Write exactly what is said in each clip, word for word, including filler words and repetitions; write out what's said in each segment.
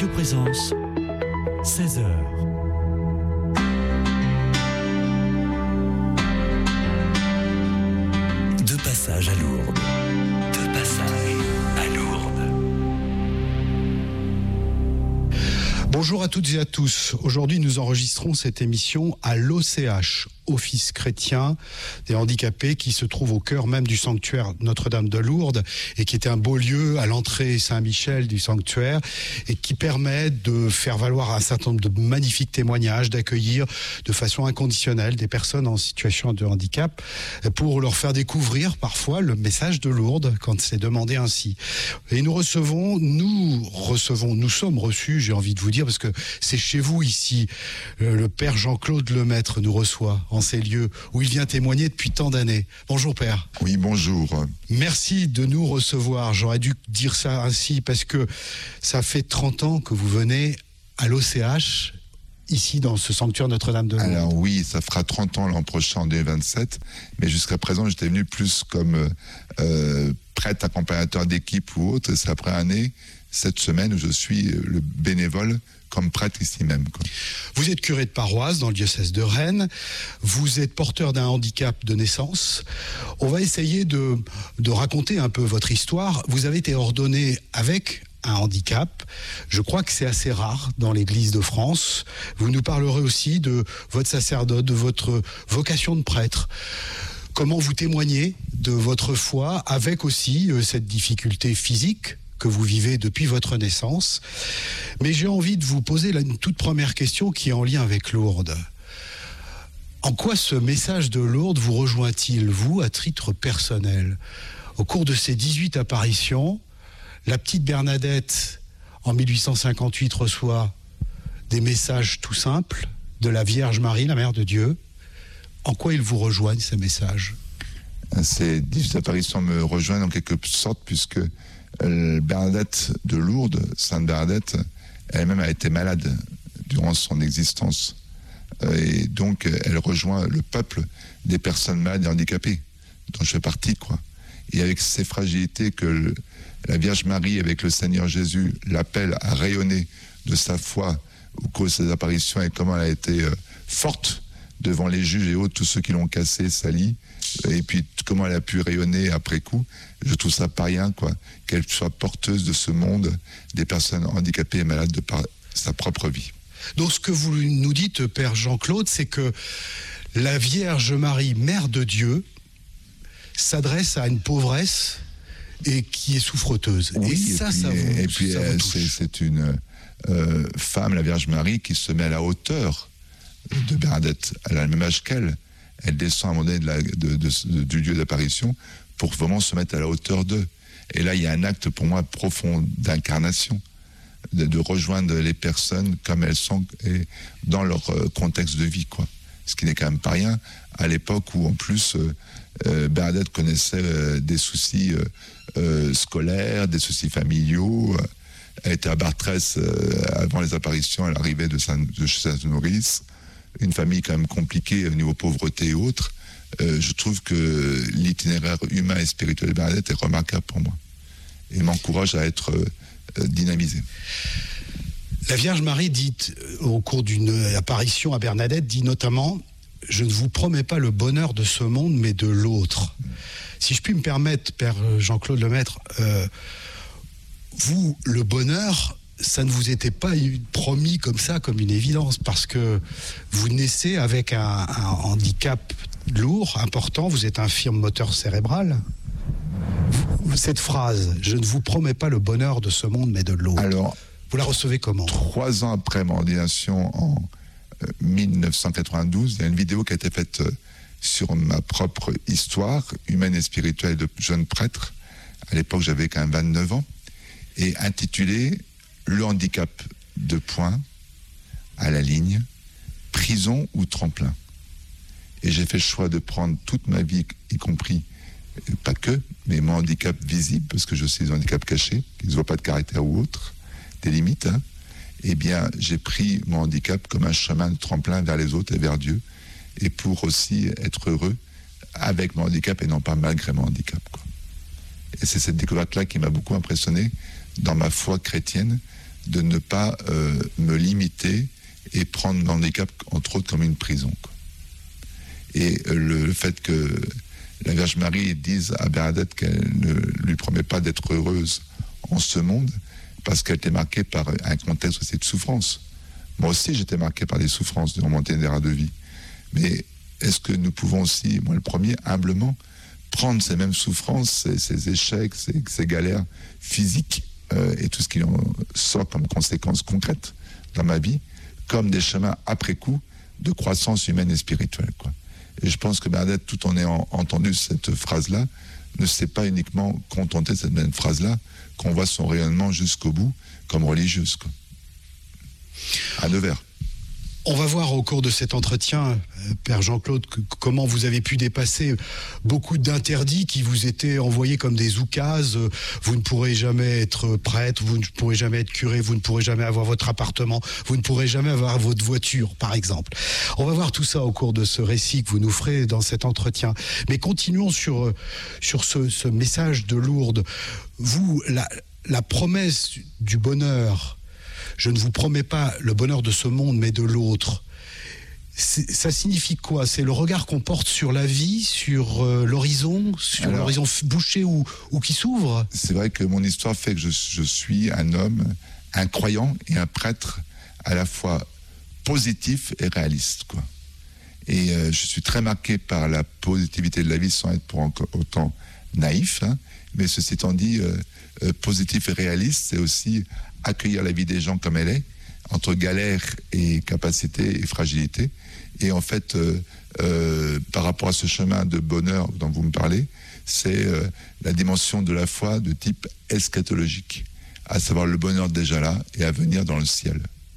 Radio Présence, seize heures. De passage à Lourdes. De passage à Lourdes. Bonjour à toutes et à tous. Aujourd'hui, nous enregistrons cette émission à l'O C H, Office chrétien des handicapés, qui se trouve au cœur même du sanctuaire Notre-Dame de Lourdes et qui est un beau lieu à l'entrée Saint-Michel du sanctuaire et qui permet de faire valoir un certain nombre de magnifiques témoignages, d'accueillir de façon inconditionnelle des personnes en situation de handicap pour leur faire découvrir parfois le message de Lourdes quand c'est demandé ainsi. Et nous recevons, nous recevons, nous sommes reçus, j'ai envie de vous dire, parce que c'est chez vous ici, le Père Jean-Claude Lemaître nous reçoit en ces lieux où il vient témoigner depuis tant d'années. Bonjour Père. Oui, bonjour. Merci de nous recevoir. J'aurais dû dire ça ainsi parce que ça fait trente ans que vous venez à l'O C H, ici dans ce sanctuaire Notre-Dame de Lourdes. Alors oui, ça fera trente ans l'an prochain, en deux mille vingt-sept, mais jusqu'à présent j'étais venu plus comme euh, prêtre accompagnateur d'équipe ou autre. C'est après année, cette semaine, où je suis le bénévole comme prêtre ici même, quoi. Vous êtes curé de paroisse dans le diocèse de Rennes, vous êtes porteur d'un handicap de naissance. On va essayer de, de raconter un peu votre histoire. Vous avez été ordonné avec un handicap. Je crois que c'est assez rare dans l'Église de France. Vous nous parlerez aussi de votre sacerdoce, de votre vocation de prêtre. Comment vous témoignez de votre foi avec aussi euh, cette difficulté physique que vous vivez depuis votre naissance. Mais j'ai envie de vous poser là une toute première question qui est en lien avec Lourdes. En quoi ce message de Lourdes vous rejoint-il, vous, à titre personnel ? Au cours de ces dix-huit apparitions, la petite Bernadette, en mille huit cent cinquante-huit, reçoit des messages tout simples de la Vierge Marie, la Mère de Dieu. En quoi ils vous rejoignent, ces messages ? Ces dix-huit apparitions me rejoignent en quelque sorte, puisque Bernadette de Lourdes, Sainte Bernadette, elle-même a été malade durant son existence. Et donc, elle rejoint le peuple des personnes malades et handicapées, dont je fais partie, quoi. Et avec ces fragilités que le, la Vierge Marie, avec le Seigneur Jésus, l'appelle à rayonner de sa foi au cours de ses apparitions, et comment elle a été euh, forte devant les juges et autres, tous ceux qui l'ont cassé, sali, et puis comment elle a pu rayonner après coup. Je trouve ça pas rien, quoi, qu'elle soit porteuse de ce monde des personnes handicapées et malades de par sa propre vie. Donc ce que vous nous dites, Père Jean-Claude, c'est que la Vierge Marie, Mère de Dieu, s'adresse à une pauvresse et qui est souffreteuse. Oui, et, et ça, puis, ça vous, et puis ça vous elle, touche. c'est, c'est une euh, femme, la Vierge Marie, qui se met à la hauteur de Bernadette. Elle a le même âge qu'elle. Elle descend à un moment donné de la, de, de, de, du lieu d'apparition pour vraiment se mettre à la hauteur d'eux. Et là, il y a un acte pour moi profond d'incarnation, de, de rejoindre les personnes comme elles sont et dans leur euh, contexte de vie, quoi. Ce qui n'est quand même pas rien à l'époque où en plus euh, euh, Bernadette connaissait euh, des soucis euh, euh, scolaires, des soucis familiaux. Euh, elle était à Bartrès euh, avant les apparitions, elle arrivait de, Saint, de chez Saint-Maurice. Une famille quand même compliquée au niveau pauvreté et autres. Euh, je trouve que l'itinéraire humain et spirituel de Bernadette est remarquable pour moi et m'encourage à être euh, dynamisé. La Vierge Marie dit, euh, au cours d'une apparition à Bernadette, dit notamment « Je ne vous promets pas le bonheur de ce monde, mais de l'autre. » Si je puis me permettre, Père Jean-Claude Lemaître, euh, vous, le bonheur, ça ne vous était pas promis comme ça, comme une évidence, parce que vous naissez avec un, un handicap lourd, important, vous êtes infirme moteur cérébral. Vous, cette phrase, je ne vous promets pas le bonheur de ce monde, mais de l'autre. Alors, vous la recevez comment ? Trois ans après mon ordination, en euh, mille neuf cent quatre-vingt-douze, il y a une vidéo qui a été faite euh, sur ma propre histoire humaine et spirituelle de jeune prêtre. À l'époque, j'avais quand même vingt-neuf ans, et intitulée Le handicap, de point, à la ligne, prison ou tremplin. Et j'ai fait le choix de prendre toute ma vie, y compris, pas que, mais mon handicap visible, parce que je suis un handicap caché, qui ne se voit pas de caractère ou autre, des limites, hein. Eh bien, j'ai pris mon handicap comme un chemin de tremplin vers les autres et vers Dieu, et pour aussi être heureux avec mon handicap et non pas malgré mon handicap, quoi. Et c'est cette découverte-là qui m'a beaucoup impressionné dans ma foi chrétienne, de ne pas euh, me limiter et prendre l'handicap, entre autres, comme une prison, quoi. Et euh, le, le fait que la Vierge Marie dise à Bernadette qu'elle ne lui promet pas d'être heureuse en ce monde, parce qu'elle était marquée par un contexte aussi de souffrance. Moi aussi, j'étais marqué par des souffrances durant mon itinéraire de vie. Mais est-ce que nous pouvons aussi, moi le premier, humblement, prendre ces mêmes souffrances, ces, ces échecs, ces, ces galères physiques euh, et tout ce qui en sort comme conséquences concrètes dans ma vie, comme des chemins après coup de croissance humaine et spirituelle, quoi. Et je pense que Bernadette, tout en ayant entendu cette phrase-là, ne s'est pas uniquement contentée de cette même phrase-là, qu'on voit son rayonnement jusqu'au bout comme religieuse, quoi. À Nevers. On va voir au cours de cet entretien, Père Jean-Claude, que, comment vous avez pu dépasser beaucoup d'interdits qui vous étaient envoyés comme des oukases. Vous ne pourrez jamais être prêtre, vous ne pourrez jamais être curé, vous ne pourrez jamais avoir votre appartement, vous ne pourrez jamais avoir votre voiture, par exemple. On va voir tout ça au cours de ce récit que vous nous ferez dans cet entretien. Mais continuons sur, sur ce, ce message de Lourdes. Vous, la, la promesse du bonheur, je ne vous promets pas le bonheur de ce monde, mais de l'autre. C'est, ça signifie quoi? C'est le regard qu'on porte sur la vie, sur euh, l'horizon, sur Alors, l'horizon bouché ou, ou qui s'ouvre? C'est vrai que mon histoire fait que je, je suis un homme, un croyant et un prêtre à la fois positif et réaliste, quoi. Et euh, je suis très marqué par la positivité de la vie sans être pour autant naïf, hein. Mais ceci étant dit, euh, euh, positif et réaliste, c'est aussi accueillir la vie des gens comme elle est, entre galère et capacité et fragilité. Et en fait, euh, euh, par rapport à ce chemin de bonheur dont vous me parlez, c'est euh, la dimension de la foi de type eschatologique, à savoir le bonheur déjà là et à venir dans le ciel.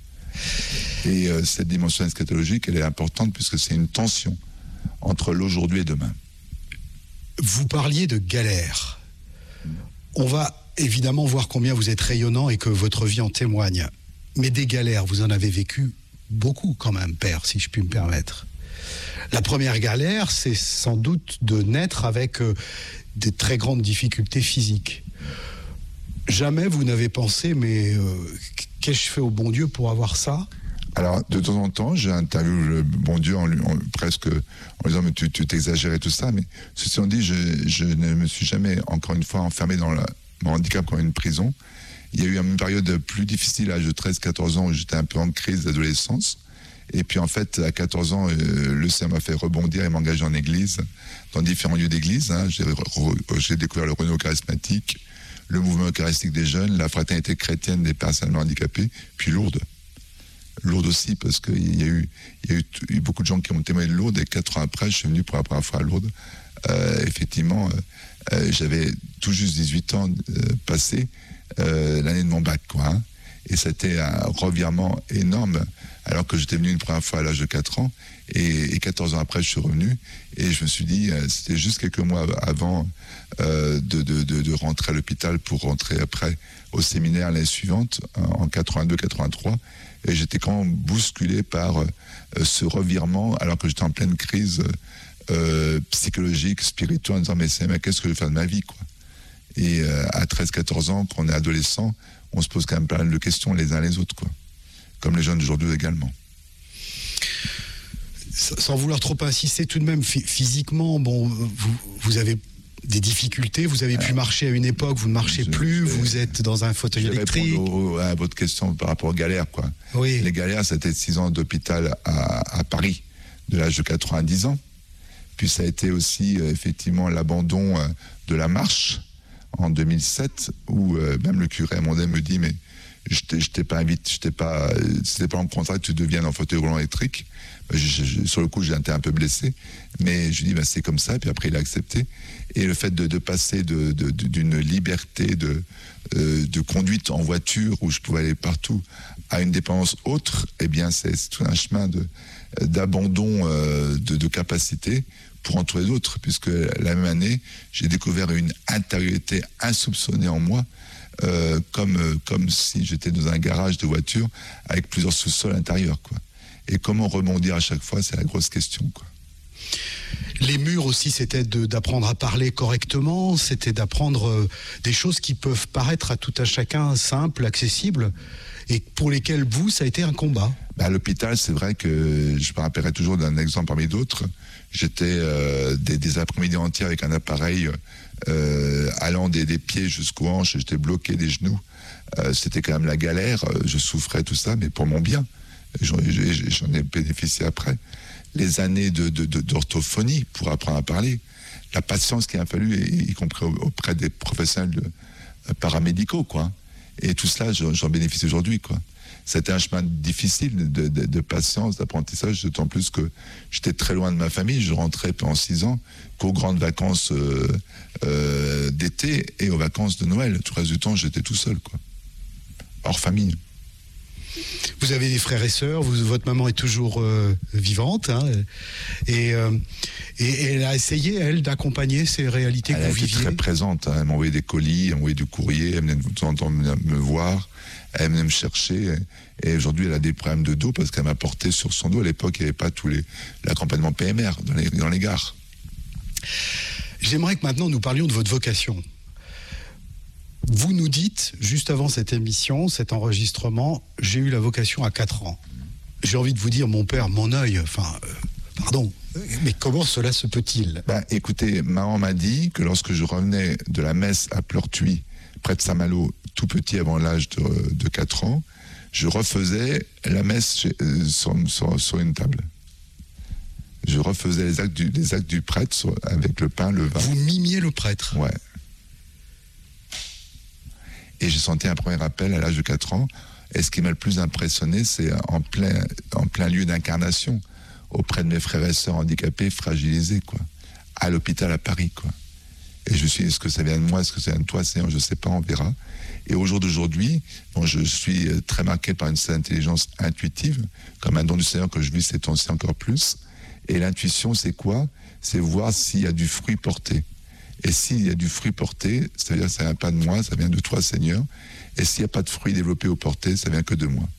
Et euh, cette dimension eschatologique, elle est importante puisque c'est une tension entre l'aujourd'hui et demain. Vous parliez de galère. On va évidemment voir combien vous êtes rayonnant et que votre vie en témoigne. Mais des galères, vous en avez vécu beaucoup quand même, Père, si je puis me permettre. La première galère, c'est sans doute de naître avec euh, des très grandes difficultés physiques. Jamais vous n'avez pensé, mais euh, qu'ai-je fait au bon Dieu pour avoir ça ? Alors, de temps en temps, j'ai interviewé le bon Dieu en, en, presque en disant, mais tu, tu t'exagères et tout ça, mais ceci en dit, je, je ne me suis jamais, encore une fois, enfermé dans la mon handicap comme une prison. Il y a eu une période plus difficile à l'âge de treize quatorze ans où j'étais un peu en crise d'adolescence. Et puis en fait, à quatorze ans, euh, le Seigneur m'a fait rebondir et m'engager en église, dans différents lieux d'église. Hein. J'ai, re, j'ai découvert le renouveau charismatique, le mouvement eucharistique des jeunes, la fraternité chrétienne des personnes handicapées, puis Lourdes. Lourdes aussi, parce qu'il y a eu, il y a eu, eu beaucoup de gens qui ont témoigné de Lourdes, et quatre ans après, je suis venu pour la première fois à Lourdes. Euh, effectivement, euh, euh, j'avais tout juste dix-huit ans euh, passé, euh, l'année de mon bac, quoi. Hein. Et c'était un revirement énorme, alors que j'étais venu une première fois à l'âge de quatre ans, et, et quatorze ans après, je suis revenu, et je me suis dit, euh, c'était juste quelques mois avant euh, de, de, de, de rentrer à l'hôpital pour rentrer après au séminaire l'année suivante, en quatre-vingt-deux quatre-vingt-trois, et j'étais quand même bousculé par euh, ce revirement, alors que j'étais en pleine crise euh, psychologique, spirituelle, en disant, mais, c'est, mais qu'est-ce que je vais faire de ma vie, quoi. Et euh, à treize quatorze ans, quand on est adolescent, on se pose quand même plein de questions les uns les autres, quoi. Comme les jeunes d'aujourd'hui également. Sans vouloir trop insister, tout de même, physiquement, bon, vous, vous avez des difficultés, vous avez pu euh, marcher à une époque, vous ne marchez je, plus, je, vous êtes dans un fauteuil électrique. Au, à votre question par rapport aux galères, quoi. Oui. Les galères, c'était six ans d'hôpital à, à Paris, de l'âge de quatre-vingt-dix ans. Puis ça a été aussi, euh, effectivement, l'abandon euh, de la marche en deux mille sept, où euh, même le curé Amandin me dit, mais je t'ai, je t'ai pas invité, je t'ai pas, c'était pas en contrat que tu deviennes en fauteuil roulant électrique. Je, je, sur le coup, j'ai été un peu blessé, mais je lui dis, bah, c'est comme ça, puis après il a accepté. Et le fait de, de passer de, de, de, d'une liberté de, euh, de conduite en voiture, où je pouvais aller partout, à une dépendance autre, eh bien c'est, c'est tout un chemin de, d'abandon euh, de, de capacité pour en trouver d'autres, puisque la même année, j'ai découvert une intériorité insoupçonnée en moi, euh, comme, euh, comme si j'étais dans un garage de voiture avec plusieurs sous-sols intérieurs, quoi. Et comment rebondir à chaque fois, c'est la grosse question, quoi. Les murs aussi, c'était de, d'apprendre à parler correctement, c'était d'apprendre euh, des choses qui peuvent paraître à tout un chacun simples, accessibles, et pour lesquels vous, ça a été un combat. Ben, à l'hôpital, c'est vrai que je me rappellerai toujours d'un exemple parmi d'autres. J'étais euh, des, des après-midi entiers avec un appareil euh, allant des, des pieds jusqu'aux hanches, j'étais bloqué des genoux. Euh, c'était quand même la galère, je souffrais, tout ça, mais pour mon bien. J'en, j'en ai bénéficié après. Les années de, de, de, d'orthophonie pour apprendre à parler, la patience qu'il a fallu, y, y compris auprès des professionnels de, paramédicaux, quoi. Et tout cela, j'en, j'en bénéficie aujourd'hui, quoi. C'était un chemin difficile de, de, de patience, d'apprentissage, d'autant plus que j'étais très loin de ma famille. Je rentrais pendant six ans qu'aux grandes vacances euh, euh, d'été et aux vacances de Noël. Tout le reste du temps, j'étais tout seul, quoi. Hors famille. Vous avez des frères et sœurs, vous, votre maman est toujours euh, vivante, hein, et, euh, et, et elle a essayé, elle, d'accompagner ces réalités elle que vous viviez. Elle était très présente, hein. Elle m'envoyait des colis, elle m'envoyait du courrier, elle venait de temps en temps me voir, elle venait me chercher, et aujourd'hui elle a des problèmes de dos parce qu'elle m'a porté sur son dos. À l'époque, il n'y avait pas tous les l'accompagnement P M R dans les, dans les gares. J'aimerais que maintenant nous parlions de votre vocation. Vous nous dites, juste avant cette émission, cet enregistrement, j'ai eu la vocation à quatre ans. J'ai envie de vous dire, mon père, mon œil, enfin, euh, pardon, mais comment cela se peut-il ? Ben, écoutez, maman m'a dit que lorsque je revenais de la messe à Pleurtuis, près de Saint-Malo, tout petit avant l'âge de, de quatre ans, je refaisais la messe chez, euh, sur, sur, sur une table. Je refaisais les actes du, les actes du prêtre sur, avec le pain, le vin. Vous mimiez le prêtre ? Ouais. Et j'ai senti un premier appel à l'âge de quatre ans. Et ce qui m'a le plus impressionné, c'est en plein, en plein lieu d'incarnation, auprès de mes frères et sœurs handicapés, fragilisés, quoi. À l'hôpital à Paris, quoi. Et je me suis dit, est-ce que ça vient de moi, est-ce que ça vient de toi, Seigneur, je ne sais pas, on verra. Et au jour d'aujourd'hui, bon, je suis très marqué par une certaine intelligence intuitive, comme un don du Seigneur que je vis ces temps-ci encore plus. Et l'intuition, c'est quoi ? C'est voir s'il y a du fruit porté. Et s'il y a du fruit porté, c'est-à-dire que ça ne vient pas de moi, ça vient de toi, Seigneur. Et s'il n'y a pas de fruit développé ou porté, ça vient que de moi.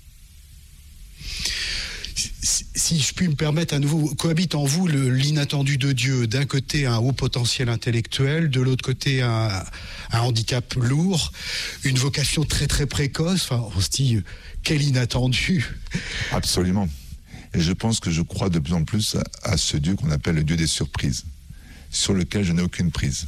Si, si je puis me permettre à nouveau, cohabite en vous le, l'inattendu de Dieu. D'un côté, un haut potentiel intellectuel, de l'autre côté, un, un handicap lourd, une vocation très très précoce. Enfin, on se dit, quel inattendu. Absolument. Et je pense que je crois de plus en plus à, à ce Dieu qu'on appelle le Dieu des surprises, sur lequel je n'ai aucune prise.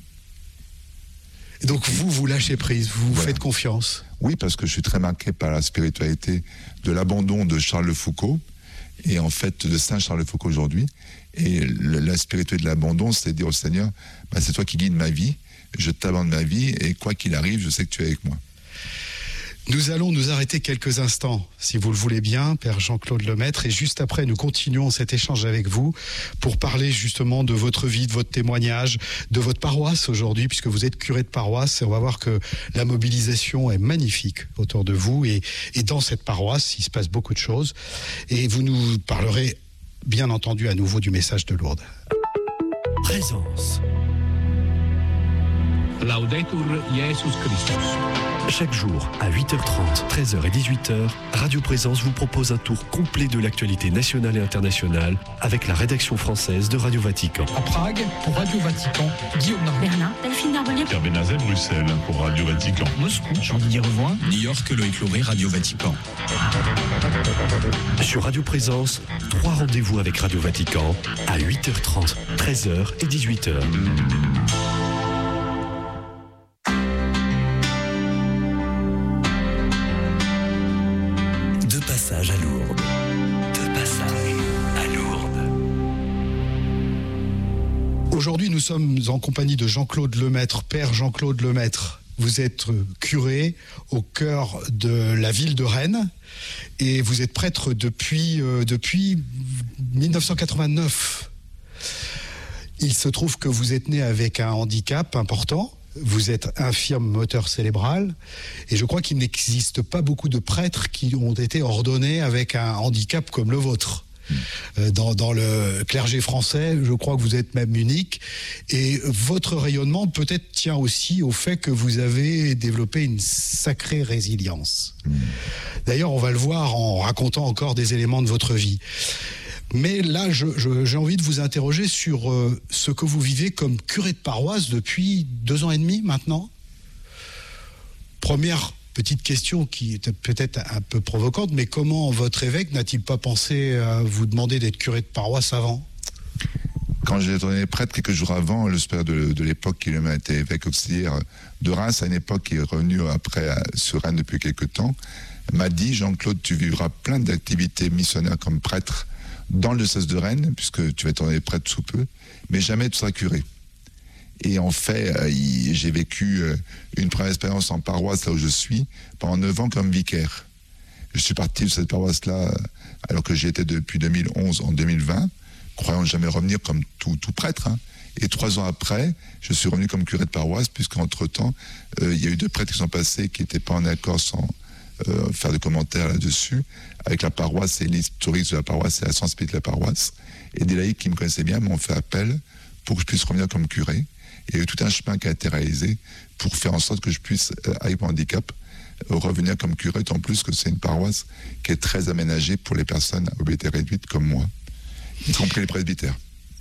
Et donc vous, vous lâchez prise, vous voilà. faites confiance. Oui, parce que je suis très marqué par la spiritualité de l'abandon de Charles de Foucault, et en fait de Saint Charles de Foucault aujourd'hui. Et le, la spiritualité de l'abandon, c'est dire au Seigneur, bah, c'est toi qui guides ma vie, je t'abandonne ma vie, et quoi qu'il arrive, je sais que tu es avec moi. Nous allons nous arrêter quelques instants, si vous le voulez bien, Père Jean-Claude Lemaître, et juste après, nous continuons cet échange avec vous pour parler justement de votre vie, de votre témoignage, de votre paroisse aujourd'hui, puisque vous êtes curé de paroisse, et on va voir que la mobilisation est magnifique autour de vous, et, et dans cette paroisse, il se passe beaucoup de choses, et vous nous parlerez bien entendu à nouveau du message de Lourdes. Présence. Laudetur Jesus Christus. Chaque jour, à huit heures trente, treize heures et dix-huit heures, Radio Présence vous propose un tour complet de l'actualité nationale et internationale avec la rédaction française de Radio Vatican. À Prague, pour Radio Vatican, Guillaume Narbonne. Berlin, Delphine Narbonnier. Pierre Benazet, Bruxelles, pour Radio Vatican. Moscou, Jean-Didier Revoin. New York, Loïc Lauré, Radio Vatican. Sur Radio Présence, trois rendez-vous avec Radio Vatican à huit heures trente, treize heures et dix-huit heures. De passage à Lourdes. De passage à Lourdes. Aujourd'hui, nous sommes en compagnie de Jean-Claude Lemaître, Père Jean-Claude Lemaître. Vous êtes curé au cœur de la ville de Rennes et vous êtes prêtre depuis, euh, depuis dix-neuf cent quatre-vingt-neuf. Il se trouve que vous êtes né avec un handicap important. Vous êtes infirme moteur cérébral et je crois qu'il n'existe pas beaucoup de prêtres qui ont été ordonnés avec un handicap comme le vôtre. Euh, dans, dans le clergé français, je crois que vous êtes même unique et votre rayonnement peut-être tient aussi au fait que vous avez développé une sacrée résilience. Mmh. D'ailleurs, on va le voir en racontant encore des éléments de votre vie. Mais là, je, je, j'ai envie de vous interroger sur euh, ce que vous vivez comme curé de paroisse depuis deux ans et demi maintenant. Première Petite question qui est peut-être un peu provocante, mais comment votre évêque n'a-t-il pas pensé à vous demander d'être curé de paroisse avant ? Quand j'ai tourné prêtre quelques jours avant, le supérieur de, de l'époque, qui lui-même était évêque auxiliaire de Reims, à une époque qui est revenu après à, sur Rennes depuis quelques temps, m'a dit: Jean-Claude, tu vivras plein d'activités missionnaires comme prêtre dans le diocèse de Rennes, puisque tu vas tourner prêtre sous peu, mais jamais tu seras curé. Et en fait, euh, j'ai vécu euh, une première expérience en paroisse, là où je suis, pendant neuf ans comme vicaire. Je suis parti de cette paroisse-là, euh, alors que j'y étais depuis deux mille onze en deux mille vingt, croyant ne jamais revenir comme tout, tout prêtre. Hein. Et trois ans après, je suis revenu comme curé de paroisse, puisqu'entre-temps, euh, il y a eu deux prêtres qui sont passés qui n'étaient pas en accord sans euh, faire de commentaires là-dessus, avec la paroisse et l'historique de la paroisse et la sensibilité de la paroisse. Et des laïcs qui me connaissaient bien m'ont fait appel pour que je puisse revenir comme curé. Et il y a eu tout un chemin qui a été réalisé pour faire en sorte que je puisse, euh, avec mon handicap, euh, revenir comme curé, tant plus que c'est une paroisse qui est très aménagée pour les personnes à mobilité réduite comme moi, y compris les presbytères.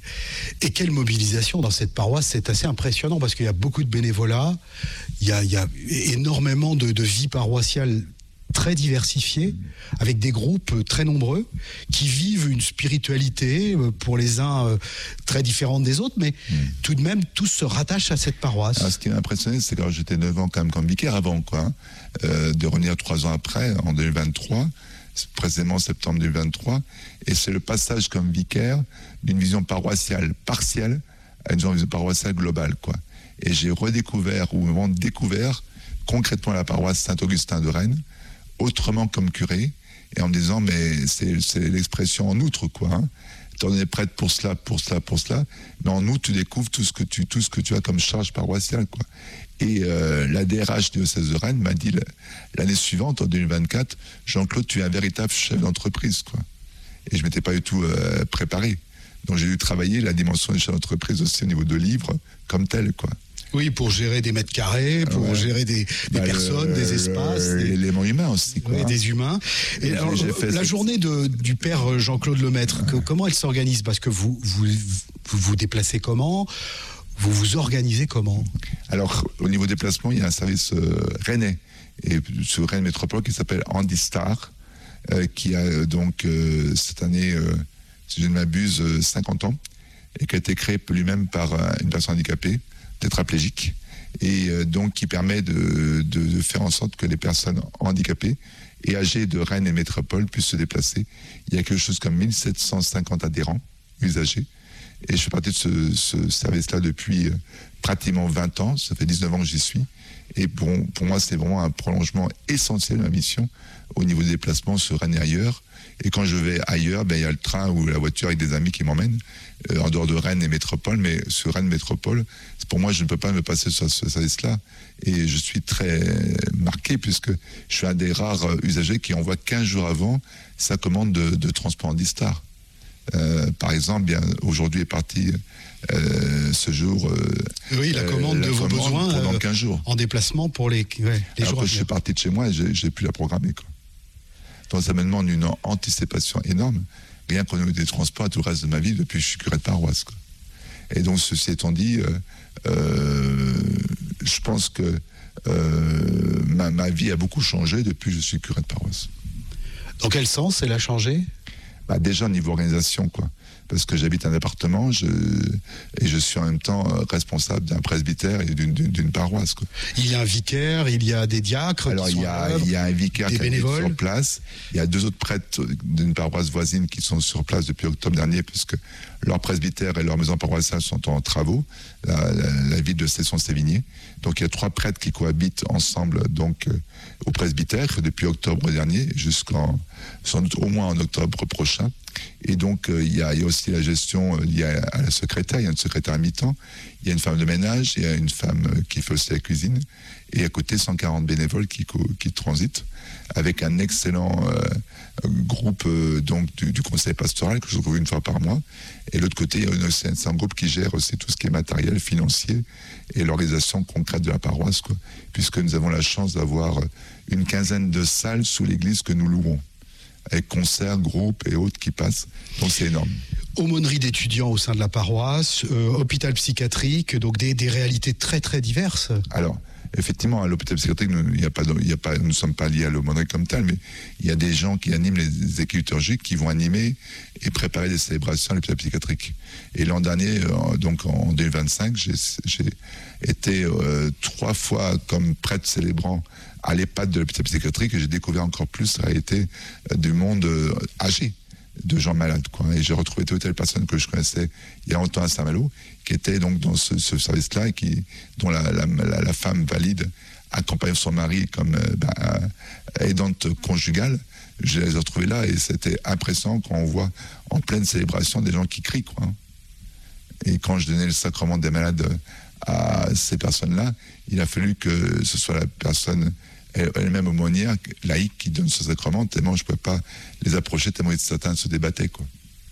Et quelle mobilisation dans cette paroisse, c'est assez impressionnant parce qu'il y a beaucoup de bénévolat, il y a, il y a énormément de, de vie paroissiale très diversifiée, avec des groupes très nombreux qui vivent une spiritualité pour les uns très différente des autres, mais mmh. tout de même tous se rattachent à cette paroisse. Alors, ce qui m'a impressionné, c'est que j'étais neuf ans quand même comme vicaire avant, quoi, hein, euh, de revenir trois ans après, en deux mille vingt-trois, précisément septembre deux mille vingt-trois, et c'est le passage comme vicaire d'une vision paroissiale partielle à une vision paroissiale globale, quoi. Et j'ai redécouvert, ou vraiment découvert, concrètement la paroisse Saint-Augustin de Rennes, autrement comme curé, et en me disant, mais c'est, c'est l'expression en outre, quoi. Hein. T'en es prêtre pour cela, pour cela, pour cela, mais en outre, tu découvres tout ce que tu, tout ce que tu as comme charge paroissiale, quoi. Et euh, la D R H du diocèse de Rennes m'a dit l'année suivante, en deux mille vingt-quatre, Jean-Claude, tu es un véritable chef d'entreprise, quoi. Et je m'étais pas du tout euh, préparé. Donc j'ai dû travailler la dimension des chefs d'entreprise aussi au niveau de livres, comme tel, quoi. Oui, pour gérer des mètres carrés, pour ouais. gérer des, des bah, personnes, le, des espaces. Le, des... L'élément humain aussi, quoi. Oui, des humains. Et, et alors, la cette... journée de, du père Jean-Claude Lemaître, ouais. que, comment elle s'organise ? Parce que vous vous, vous vous déplacez comment ? Vous vous organisez comment ? Alors, au niveau déplacement, il y a un service euh, rennais, et sur Rennes Métropole, qui s'appelle Handistar, euh, qui a euh, donc euh, cette année, euh, si je ne m'abuse, euh, cinquante ans, et qui a été créé lui-même par euh, une personne handicapée, tétraplégique, et euh, donc qui permet de, de, de faire en sorte que les personnes handicapées et âgées de Rennes et Métropole puissent se déplacer. Il y a quelque chose comme mille sept cent cinquante adhérents, usagers, et je fais partie de ce, ce service-là depuis euh, pratiquement vingt ans, ça fait dix-neuf ans que j'y suis, et pour, pour moi c'est vraiment un prolongement essentiel de ma mission au niveau des déplacements sur Rennes et ailleurs. Et quand je vais ailleurs, ben, il y a le train ou la voiture avec des amis qui m'emmènent, euh, en dehors de Rennes et Métropole, mais sur Rennes Métropole, pour moi je ne peux pas me passer sur ce service-là, et je suis très marqué puisque je suis un des rares usagers qui envoie quinze jours avant sa commande de, de transport Handistar. Euh, par exemple, bien aujourd'hui est parti euh, ce jour. Euh, oui, la commande euh, la de vos besoins pendant euh, quinze jours. En déplacement pour les, ouais, les Alors jours. que je suis parti de chez moi et j'ai, j'ai pu la programmer, quoi. Donc ça me demande une anticipation énorme, rien qu'au niveau des transports et tout le reste de ma vie depuis que je suis curé de paroisse, quoi. Et donc ceci étant dit, euh, euh, je pense que euh, ma, ma vie a beaucoup changé depuis que je suis curé de paroisse. Dans quel sens elle a changé ? Bah déjà au niveau organisation, quoi. Parce que j'habite un appartement, je, et je suis en même temps responsable d'un presbytère et d'une, d'une, d'une paroisse, quoi. Il y a un vicaire, il y a des diacres. Alors il y a, il y a un vicaire qui est sur place. Il y a deux autres prêtres d'une paroisse voisine qui sont sur place depuis octobre dernier, puisque leur presbytère et leur maison paroissiale sont en travaux, la, la, la ville de Cesson-Sévigné. Donc il y a trois prêtres qui cohabitent ensemble, donc euh, au presbytère depuis octobre dernier jusqu'en sans doute au moins en octobre prochain. Et donc euh, il, y a, il y a aussi la gestion euh, liée à, à la secrétaire. Il y a une secrétaire à mi-temps, il y a une femme de ménage, il y a une femme euh, qui fait aussi la cuisine, et à côté cent quarante bénévoles qui, qui transitent, avec un excellent euh, groupe euh, donc du, du conseil pastoral que je retrouve une fois par mois. Et de l'autre côté, il y a une, c'est un groupe qui gère aussi tout ce qui est matériel, financier et l'organisation concrète de la paroisse, quoi, puisque nous avons la chance d'avoir une quinzaine de salles sous l'église que nous louons, avec concerts, groupes et autres qui passent. Donc c'est énorme. Aumônerie d'étudiants au sein de la paroisse, euh, hôpital psychiatrique, donc des, des réalités très très diverses. Alors, Effectivement, à l'hôpital psychiatrique, nous, il y a pas, il y a pas, nous ne sommes pas liés à l'aumônerie comme tel, mais il y a des gens qui animent les équipes liturgiques qui vont animer et préparer des célébrations à l'hôpital psychiatrique. Et l'an dernier, euh, donc en deux mille vingt-cinq, j'ai, j'ai été euh, trois fois comme prêtre célébrant à l'EHPAD de l'hôpital psychiatrique et j'ai découvert encore plus la réalité euh, du monde euh, âgé, de gens malades, quoi. Et j'ai retrouvé telle ou telle personne que je connaissais il y a longtemps à Saint-Malo, qui était donc dans ce, ce service-là, et qui, dont la, la, la, la femme valide accompagne son mari comme euh, ben, aidante conjugale. Je les ai retrouvés là et c'était impressionnant quand on voit en pleine célébration des gens qui crient, quoi. Et quand je donnais le sacrement des malades à ces personnes-là, il a fallu que ce soit la personne elle-même aumônière, laïque, qui donne ce sacrement, tellement je ne pouvais pas les approcher, tellement certains se débattaient, quoi.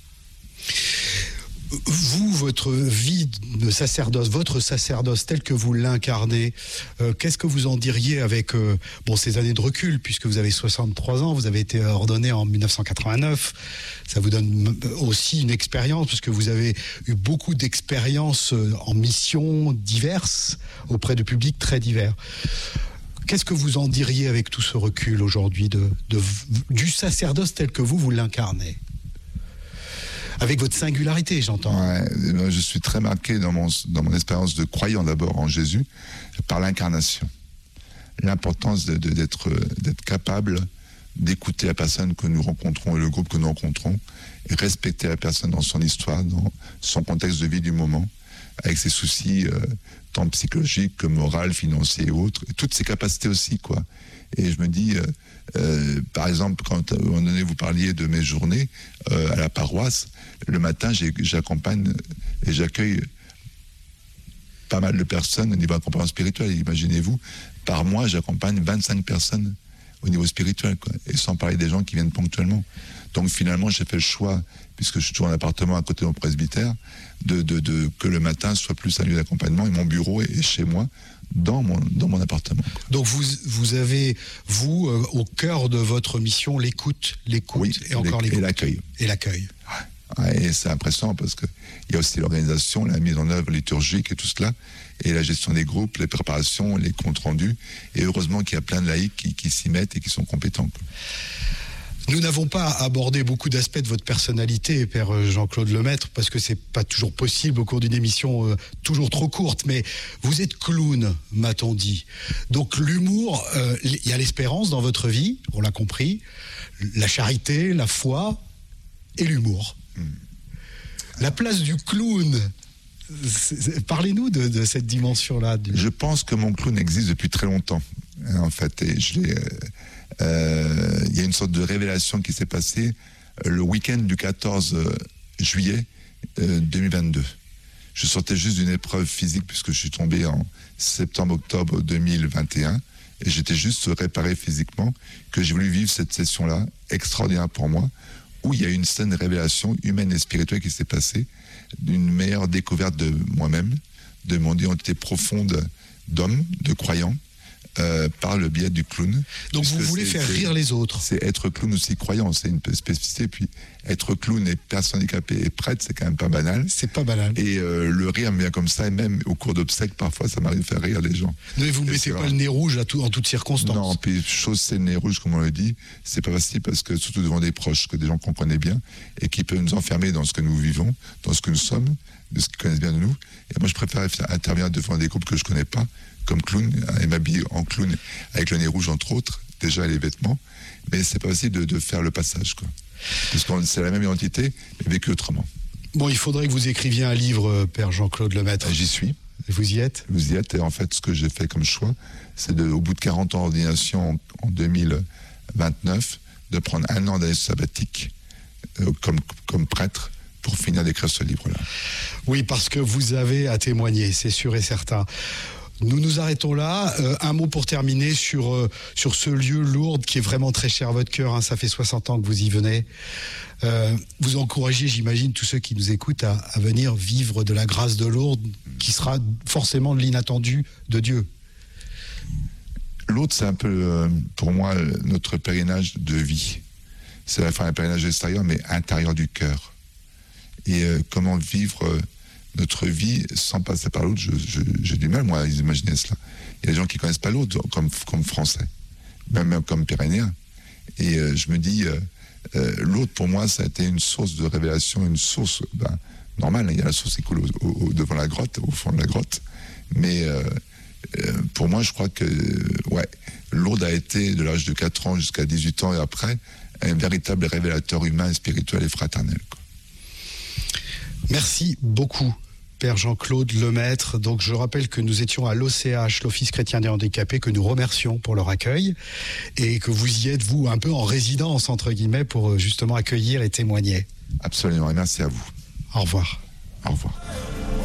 Vous, votre vie de sacerdoce, votre sacerdoce tel que vous l'incarnez, euh, qu'est-ce que vous en diriez avec euh, bon, ces années de recul, puisque vous avez soixante-trois ans, vous avez été ordonné en mille neuf cent quatre-vingt-neuf, ça vous donne aussi une expérience, puisque vous avez eu beaucoup d'expériences en missions diverses, auprès de publics très divers. Qu'est-ce que vous en diriez avec tout ce recul aujourd'hui de, de, du sacerdoce tel que vous, vous l'incarnez ? Avec votre singularité, j'entends. Ouais, je suis très marqué dans mon, dans mon expérience de croyant d'abord en Jésus, par l'incarnation. L'importance de, de, d'être, d'être capable d'écouter la personne que nous rencontrons et le groupe que nous rencontrons, et respecter la personne dans son histoire, dans son contexte de vie du moment, avec ses soucis euh, tant psychologiques que moraux, financiers et autres, et toutes ses capacités aussi, quoi. Et je me dis, euh, euh, par exemple, quand à un moment donné vous parliez de mes journées euh, à la paroisse, le matin j'ai, j'accompagne et j'accueille pas mal de personnes au niveau accompagnement spirituel. Imaginez-vous, par mois j'accompagne vingt-cinq personnes au niveau spirituel, quoi. Et sans parler des gens qui viennent ponctuellement. Donc finalement j'ai fait le choix, puisque je suis toujours en appartement à côté de mon presbytère, de, de, de, que le matin soit plus un lieu d'accompagnement et mon bureau est, est chez moi, dans mon, dans mon appartement. Donc vous, vous avez, vous, euh, au cœur de votre mission, l'écoute, l'écoute oui, et encore l'écoute. Et l'accueil. Et l'accueil. Ouais, et c'est impressionnant parce qu'il y a aussi l'organisation, la mise en œuvre liturgique et tout cela, et la gestion des groupes, les préparations, les comptes rendus, et heureusement qu'il y a plein de laïcs qui, qui s'y mettent et qui sont compétents. Nous n'avons pas abordé beaucoup d'aspects de votre personnalité, Père Jean-Claude Lemaître, parce que c'est pas toujours possible au cours d'une émission euh, toujours trop courte, mais vous êtes clown, m'a-t-on dit. Donc l'humour, euh, il y a l'espérance dans votre vie, on l'a compris, la charité, la foi et l'humour. Mmh. La place du clown, c'est, c'est, parlez-nous de, de cette dimension-là. Du... Je pense que mon clown existe depuis très longtemps, en fait, et je l'ai... Euh... Il euh, y a une sorte de révélation qui s'est passée euh, le week-end du quatorze juillet euh, deux mille vingt-deux. Je sortais juste d'une épreuve physique puisque je suis tombé en septembre-octobre deux mille vingt et un et j'étais juste réparé physiquement, que j'ai voulu vivre cette session-là, extraordinaire pour moi, où il y a une saine révélation humaine et spirituelle qui s'est passée, d'une meilleure découverte de moi-même, de mon identité profonde d'homme, de croyant, Euh, par le biais du clown. Donc vous voulez faire rire les autres. C'est être clown aussi croyant, c'est une spécificité. Puis être clown et personne handicapée et prêtre, c'est quand même pas banal. C'est pas banal. Et euh, le rire me vient comme ça, et même au cours d'obsèques, parfois, ça m'arrive de faire rire les gens. Mais vous ne mettez pas le nez rouge à tout, en toutes circonstances. Non, puis chose, c'est le nez rouge, comme on le dit, c'est pas facile parce que, surtout devant des proches, que des gens qu'on connaît bien, et qui peuvent nous enfermer dans ce que nous vivons, dans ce que nous sommes, de ce qu'ils connaissent bien de nous. Et moi, je préfère intervenir devant des groupes que je connais pas, comme clown, et m'habiller en clown avec le nez rouge entre autres, déjà les vêtements, mais c'est pas facile de, de faire le passage, quoi. Parce que c'est la même identité, mais vécue autrement. Bon, il faudrait que vous écriviez un livre, Père Jean-Claude Lemaître. J'y suis. Vous y êtes ? Vous y êtes, et en fait, ce que j'ai fait comme choix, c'est de, au bout de quarante ans d'ordination en, en deux mille vingt-neuf, de prendre un an d'année sabbatique euh, comme, comme prêtre pour finir d'écrire ce livre-là. Oui, parce que vous avez à témoigner, c'est sûr et certain. Nous nous arrêtons là. Euh, un mot pour terminer sur, euh, sur ce lieu Lourdes qui est vraiment très cher à votre cœur. Hein, ça fait soixante ans que vous y venez. Euh, vous encouragez, j'imagine, tous ceux qui nous écoutent à, à venir vivre de la grâce de Lourdes, qui sera forcément de l'inattendu de Dieu. Lourdes, c'est un peu, euh, pour moi, notre pèlerinage de vie. C'est enfin un pèlerinage extérieur, mais intérieur du cœur. Et euh, comment vivre euh, notre vie sans passer par l'autre. Je, je, j'ai du mal, moi, à imaginer cela. Il y a des gens qui ne connaissent pas l'autre comme, comme français, même, même comme pyrénéen. Et euh, je me dis, euh, euh, l'autre, pour moi, ça a été une source de révélation, une source ben, normale. Il y a la source qui coule au, au, devant la grotte, au fond de la grotte. Mais euh, euh, pour moi, je crois que ouais, Lourdes a été, de l'âge de quatre ans jusqu'à dix-huit ans et après, un véritable révélateur humain, spirituel et fraternel, quoi. Merci beaucoup, Père Jean-Claude Lemaître. Donc, je rappelle que nous étions à l'O C H, l'Office chrétien des handicapés, que nous remercions pour leur accueil et que vous y êtes, vous, un peu en résidence, entre guillemets, pour justement accueillir et témoigner. Absolument, et merci à vous. Au revoir. Au revoir.